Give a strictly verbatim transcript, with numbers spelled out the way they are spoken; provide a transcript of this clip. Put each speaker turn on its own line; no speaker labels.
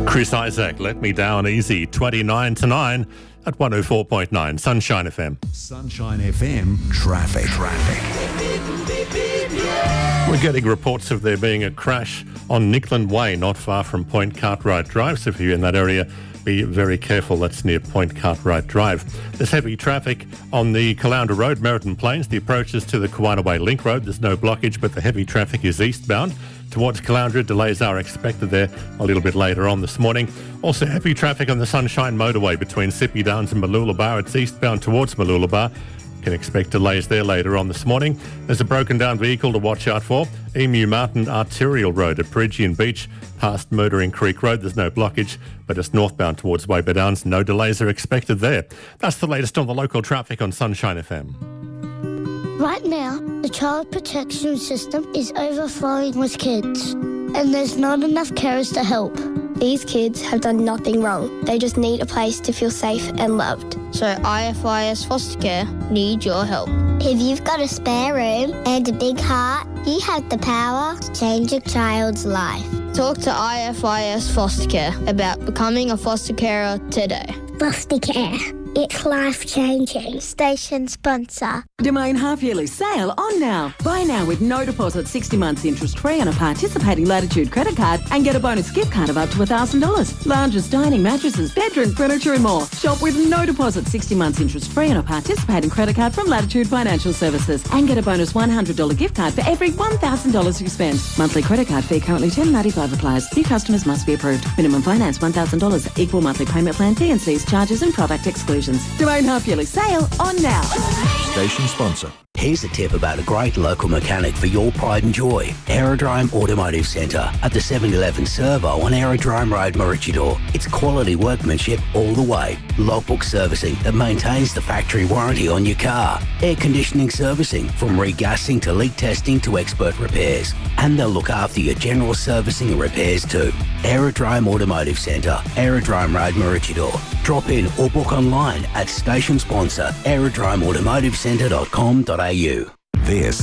Chris Isaac, Let Me Down Easy, twenty-nine to nine at one oh four point nine Sunshine F M.
Sunshine F M traffic. Traffic.
We're getting reports of there being a crash on Nickland Way, not far from Point Cartwright Drive. So if you're in that area, be very careful. That's near Point Cartwright Drive. There's heavy traffic on the Caloundra Road, Meriton Plains. The approaches to the Kawana Way Link Road, there's no blockage, but the heavy traffic is eastbound. Towards Caloundra, delays are expected there a little bit later on this morning. Also, heavy traffic on the Sunshine Motorway between Sippy Downs and Mooloolaba. It's eastbound towards Mooloolaba. Can expect delays there later on this morning. There's a broken down vehicle to watch out for. Emu Mountain Arterial Road at Peregian Beach, past Murdering Creek Road. There's no blockage, but it's northbound towards Weber Downs. No delays are expected there. That's the latest on the local traffic on Sunshine F M.
Right now, the child protection system is overflowing with kids, and there's not enough carers to help.
These kids have done nothing wrong. They just need a place to feel safe and loved.
So I F I S Foster Care need your help.
If you've got a spare room and a big heart, you have the power to change a child's life.
Talk to I F I S Foster Care about becoming a foster carer today.
Foster Care. It's life-changing. Station sponsor.
Domain half-yearly sale on now. Buy now with no deposit, sixty months interest-free on a participating Latitude credit card and get a bonus gift card of up to one thousand dollars. Lounges, dining, mattresses, bedroom furniture and more. Shop with no deposit, sixty months interest-free on a participating credit card from Latitude Financial Services and get a bonus one hundred dollars gift card for every one thousand dollars you spend. Monthly credit card fee currently ten dollars ninety-five applies. New customers must be approved. Minimum finance one thousand dollars. Equal monthly payment plan, T and Cs, charges and product exclusions. Domain half-yearly sale on now.
Station sponsor.
Here's a tip about a great local mechanic for your pride and joy. Aerodrome Automotive Centre at the seven eleven Servo on Aerodrome Road, Maroochydore. It's quality workmanship all the way. Logbook servicing that maintains the factory warranty on your car. Air conditioning servicing from regassing to leak testing to expert repairs. And they'll look after your general servicing and repairs too. Aerodrome Automotive Centre, Aerodrome Road, Maroochydore. Drop in or book online at station sponsor aerodrome automotive centre dot com dot a u.
This